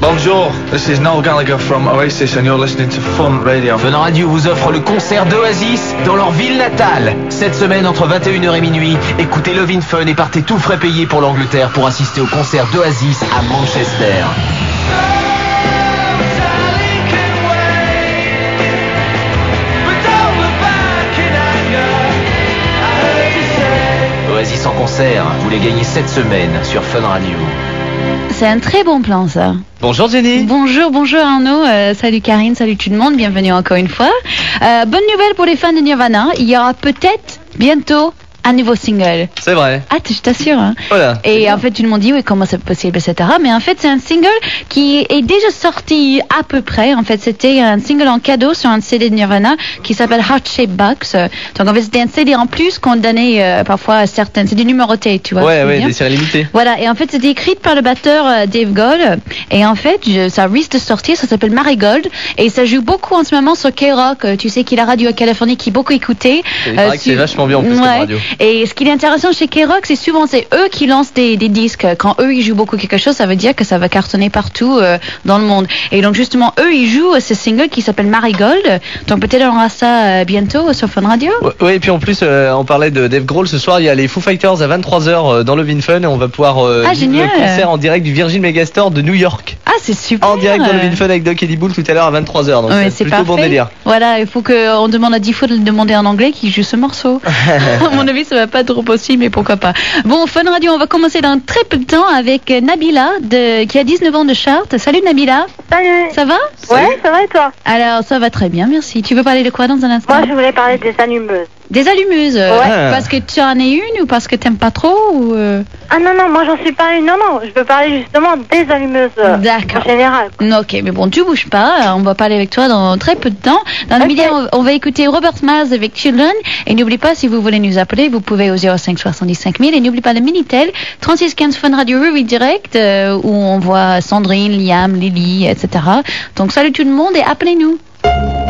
Bonjour, this is Noel Gallagher from Oasis and you're listening to Fun Radio. Fun Radio vous offre le concert d'Oasis dans leur ville natale. Cette semaine entre 21h et minuit, écoutez Love in Fun et partez tout frais payés pour l'Angleterre pour assister au concert d'Oasis à Manchester. Oasis en concert, vous les gagnez cette semaine sur Fun Radio. C'est un très bon plan, ça. Bonjour Jenny. Bonjour Arnaud. Salut Karine, salut tout le monde. Bienvenue encore une fois. Bonne nouvelle pour les fans de Nirvana. Il y aura peut-être bientôt un nouveau single. C'est vrai. Ah, je t'assure. Hein. Voilà. Et en fait, tout le monde dit, oui, comment c'est possible, etc. Mais en fait, c'est un single qui est déjà sorti à peu près. En fait, c'était un single en cadeau sur un CD de Nirvana qui s'appelle Heart Shaped Box. Donc, en fait, c'était un CD en plus qu'on donnait parfois à certaines. C'est du numéroté, tu vois. Ouais, des séries limitées. Voilà. Et en fait, c'était écrit par le batteur Dave Grohl. Et en fait, ça risque de sortir. Ça s'appelle Marigold. Et ça joue beaucoup en ce moment sur K-Rock. Tu sais qu'il a radio à Californie qui est beaucoup écouté. Il paraît que c'est vachement bien en plus comme radio. Et ce qui est intéressant chez K-Rock, c'est souvent c'est eux qui lancent des disques. Quand eux ils jouent beaucoup quelque chose, ça veut dire que ça va cartonner partout dans le monde. Et donc justement eux ils jouent ce single qui s'appelle Marigold. Donc peut-être on aura ça bientôt sur Fun Radio. Oui, et puis en plus on parlait de Dave Grohl ce soir. Il y a les Foo Fighters à 23h dans Love in Fun et on va pouvoir vivre le concert en direct du Virgin Megastore de New York. Ah, c'est super. En direct dans Love in Fun avec Doc Eddie Bull tout à l'heure à 23h. Donc c'est plutôt bon délire. Voilà, il faut qu'on demande à 10 fois de le demander en anglais qui joue ce morceau. À mon avis, ça va pas être trop possible, mais pourquoi pas. Bon, Fun Radio, on va commencer dans très peu de temps avec Nabila qui a 19 ans de Chartres. Salut Nabila. Salut. Ça va? Ouais, ça va et toi? Alors, ça va très bien, merci. Tu veux parler de quoi dans un instant? Moi, je voulais parler des allumeuses. Des allumeuses? Ouais. Parce que tu en es une ou parce que t'aimes pas trop ou Ah non, moi j'en suis pas une. Non, je veux parler justement des allumeuses. D'accord. En général. Ok, mais bon, tu bouges pas. On va parler avec toi dans très peu de temps. Dans le milieu, on va écouter Robert Miles avec Children. Et n'oublie pas, si vous voulez nous appeler, vous pouvez au 05 75 000. Et n'oublie pas le Minitel 36 15 Fun Radio Ruby Direct où on voit Sandrine, Liam, Lily, etc. Donc salut tout le monde et appelez-nous.